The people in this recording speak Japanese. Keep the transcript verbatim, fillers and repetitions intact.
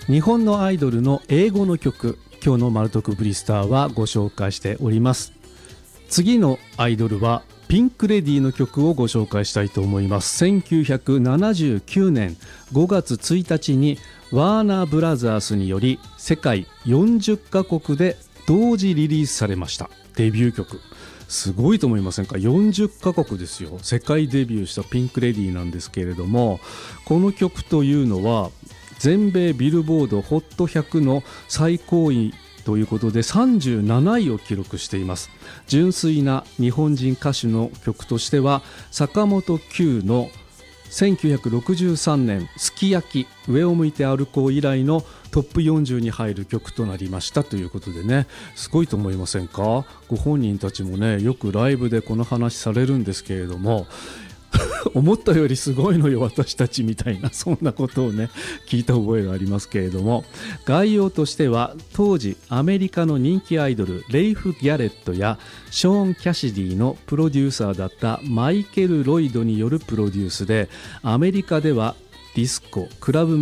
日本のアイドルの英語の曲、今日のマルトクブリスターはご紹介しております。次のアイドルはピンクレディーの曲をご紹介したいと思います。せんきゅうひゃくななじゅうきゅうねんごがつついたちにワーナーブラザースにより世界よんじゅっかこくで同時リリースされました。デビュー曲、すごいと思いませんか。よんじゅっかこくですよ。世界デビューしたピンクレディーなんですけれども、この曲というのは全米ビルボード ホットひゃく の最高位ということでさんじゅうなないを記録しています。純粋な日本人歌手の曲としては坂本九のせんきゅうひゃくろくじゅうさんねんすき焼き上を向いて歩こう以来のトップよんじゅうに入る曲となりましたということでね、すごいと思いませんか。ご本人たちもね、よくライブでこの話されるんですけれども思ったよりすごいのよ私たちみたいな、そんなことをね聞いた覚えがありますけれども、概要としては当時アメリカの人気アイドルレイフ・ギャレットやショーン・キャシディのプロデューサーだったマイケル・ロイドによるプロデュースで、アメリカではディスコ、クラブ